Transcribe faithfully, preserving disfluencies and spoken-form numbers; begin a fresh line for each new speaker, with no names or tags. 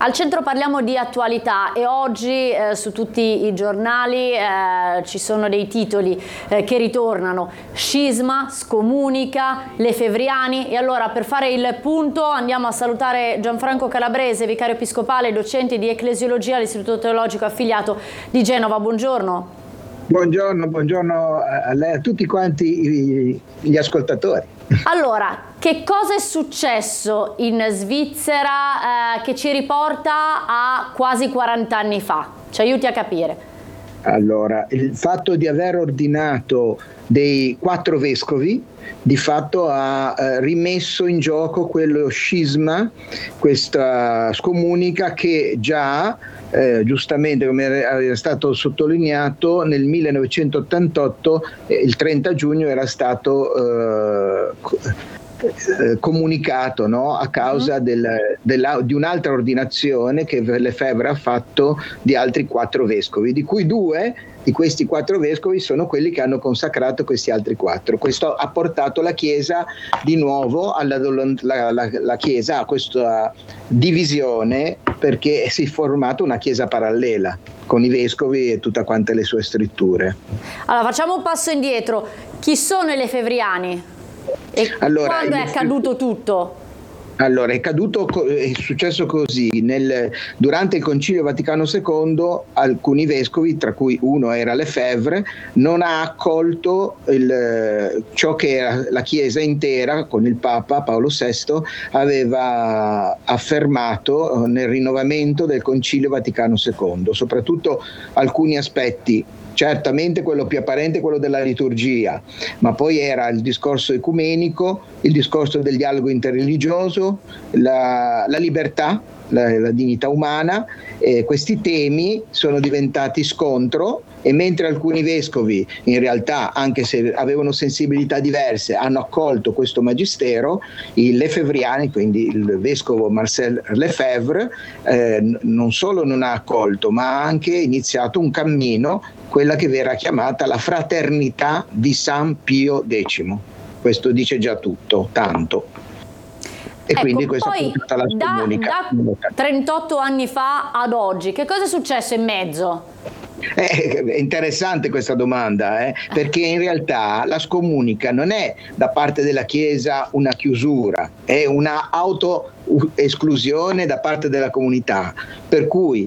Al centro parliamo di attualità e oggi eh, su tutti i giornali eh, ci sono dei titoli eh, che ritornano: scisma, scomunica, Lefebvriani. E allora, per fare il punto, andiamo a salutare Gianfranco Calabrese, vicario episcopale, docente di ecclesiologia all'Istituto Teologico Affiliato di Genova. Buongiorno.
Buongiorno, buongiorno a lei, a tutti quanti gli ascoltatori.
Allora, che cosa è successo in Svizzera eh, che ci riporta a quasi quaranta anni fa? Ci aiuti a capire.
Allora, il fatto di aver ordinato dei quattro vescovi di fatto ha eh, rimesso in gioco quello scisma, questa scomunica che già eh, giustamente, come era stato sottolineato, nel millenovecentottantotto eh, il trenta giugno era stato eh, eh, comunicato, no? A causa del, della, di un'altra ordinazione che Lefebvre ha fatto di altri quattro vescovi, di cui due di questi quattro vescovi sono quelli che hanno consacrato questi altri quattro. Questo ha portato la Chiesa di nuovo alla la, la, la Chiesa a questa divisione, perché si è formata una Chiesa parallela con i vescovi e tutte quante le sue scritture.
Allora, facciamo un passo indietro. Chi sono i Lefebvriani? E
allora,
quando è accaduto tutto?
Allora, è caduto, è successo così: nel, durante il Concilio Vaticano secondo, alcuni vescovi, tra cui uno era Lefebvre, non ha accolto il, ciò che era la Chiesa intera, con il Papa Paolo sesto, aveva affermato nel rinnovamento del Concilio Vaticano secondo, soprattutto alcuni aspetti. Certamente quello più apparente è quello della liturgia, ma poi era il discorso ecumenico, il discorso del dialogo interreligioso, la, la libertà, la, la dignità umana. Eh, questi temi sono diventati scontro, e mentre alcuni vescovi, in realtà, anche se avevano sensibilità diverse, hanno accolto questo magistero, i Lefebvriani, quindi il vescovo Marcel Lefebvre, eh, non solo non ha accolto, ma ha anche iniziato un cammino, quella che verrà chiamata la fraternità di San Pio decimo. Questo dice già tutto, tanto. E
ecco,
quindi questa
poi,
è tutta la
da, da trentotto anni fa ad oggi, che cosa è successo in mezzo?
Eh, è interessante questa domanda, eh? Perché in realtà la scomunica non è da parte della Chiesa una chiusura, è una autoesclusione da parte della comunità, per cui